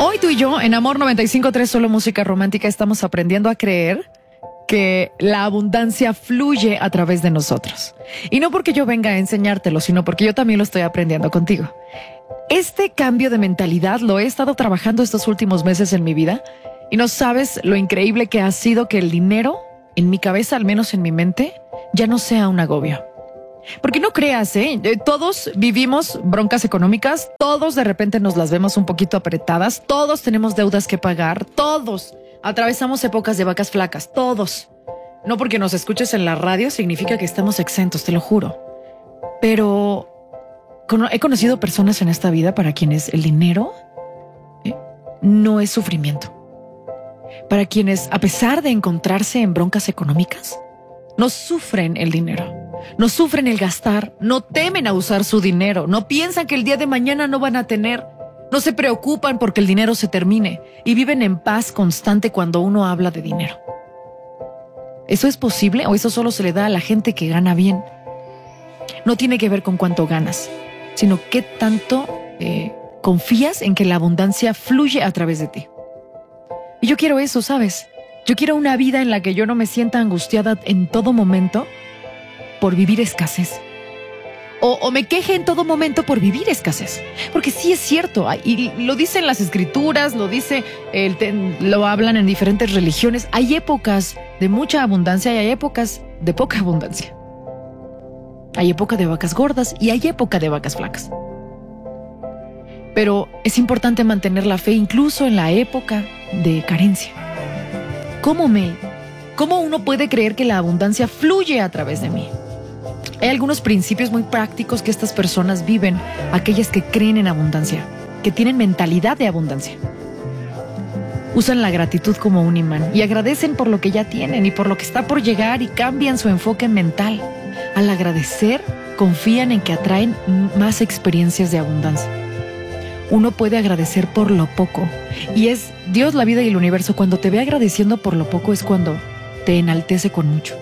Hoy tú y yo, en Amor 95.3, solo música romántica, estamos aprendiendo a creer que la abundancia fluye a través de nosotros. Y no porque yo venga a enseñártelo, sino porque yo también lo estoy aprendiendo contigo. Este cambio de mentalidad lo he estado trabajando estos últimos meses en mi vida y no sabes lo increíble que ha sido que el dinero, en mi cabeza, al menos en mi mente, ya no sea un agobio. Porque no creas, todos vivimos broncas económicas, todos de repente nos las vemos un poquito apretadas, todos tenemos deudas que pagar, todos atravesamos épocas de vacas flacas, todos. No porque nos escuches en la radio significa que estamos exentos, te lo juro. Pero he conocido personas en esta vida para quienes el dinero no es sufrimiento. Para quienes, a pesar de encontrarse en broncas económicas, no sufren el dinero. No sufren el gastar, no temen a usar su dinero, no piensan que el día de mañana no van a tener, no se preocupan porque el dinero se termine y viven en paz constante cuando uno habla de dinero. ¿Eso es posible o eso solo se le da a la gente que gana bien? No tiene que ver con cuánto ganas, sino qué tanto confías en que la abundancia fluye a través de ti. Y yo quiero eso, ¿sabes? Yo quiero una vida en la que yo no me sienta angustiada en todo momento por vivir escasez. O me queje en todo momento por vivir escasez. Porque sí es cierto, y lo dicen las escrituras, lo hablan en diferentes religiones. Hay épocas de mucha abundancia y hay épocas de poca abundancia. Hay época de vacas gordas y hay época de vacas flacas. Pero es importante mantener la fe incluso en la época de carencia. ¿Cómo uno puede creer que la abundancia fluye a través de mí? Hay algunos principios muy prácticos que estas personas viven, aquellas que creen en abundancia, que tienen mentalidad de abundancia. Usan la gratitud como un imán y agradecen por lo que ya tienen y por lo que está por llegar y cambian su enfoque mental. Al agradecer, confían en que atraen más experiencias de abundancia. Uno puede agradecer por lo poco y es Dios, la vida y el universo. Cuando te ve agradeciendo por lo poco es cuando te enaltece con mucho.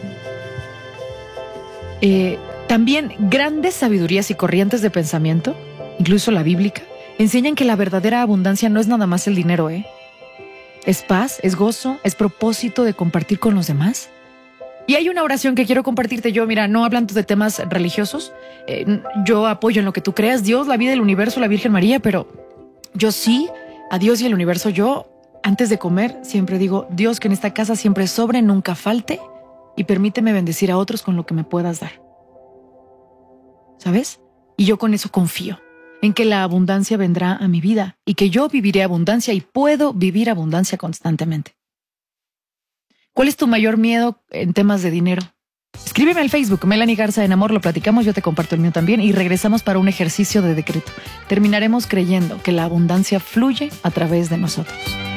También grandes sabidurías y corrientes de pensamiento, incluso la bíblica, enseñan que la verdadera abundancia no es nada más el dinero, Es paz, es gozo, es propósito de compartir con los demás. Y hay una oración que quiero compartirte yo, mira, no hablando de temas religiosos, yo apoyo en lo que tú creas, Dios, la vida, el universo, la Virgen María, pero yo sí, a Dios y el universo, yo, antes de comer, siempre digo, Dios, que en esta casa siempre sobre, nunca falte, y permíteme bendecir a otros con lo que me puedas dar. ¿Sabes? Y yo con eso confío, en que la abundancia vendrá a mi vida y que yo viviré abundancia y puedo vivir abundancia constantemente. ¿Cuál es tu mayor miedo en temas de dinero? Escríbeme al Facebook, Melanie Garza en Amor, lo platicamos, yo te comparto el mío también y regresamos para un ejercicio de decreto. Terminaremos creyendo que la abundancia fluye a través de nosotros.